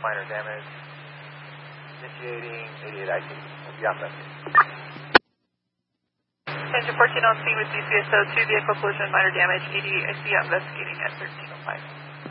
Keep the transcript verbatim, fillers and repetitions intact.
minor damage. Initiating eighty-eight I T. We'll be on that. Engine fourteen on scene with D C S O two, vehicle collision, minor damage, eighty-eight I C, investigating at thirteen oh five.